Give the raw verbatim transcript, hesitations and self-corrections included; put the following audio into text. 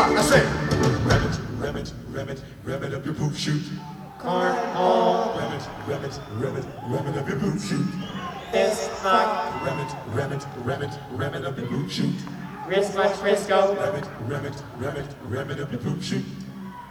rock. I say, rev it, rev it, rev it, rev it up your poop chute. Cornhole. Rev it, rev it, rev it, rev it up your poop chute. Fist fuck. Rev it, rev it, rev it, rev it up your poop chute. Wrist punch, Frisco. Rev it, rev it, rev it, rev it up your poop chute.